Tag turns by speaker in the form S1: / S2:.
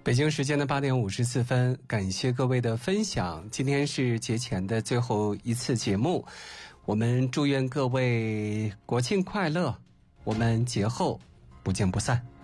S1: 北京时间的8点54分，感谢各位的分享。今天是节前的最后一次节目，我们祝愿各位国庆快乐，我们节后不见不散。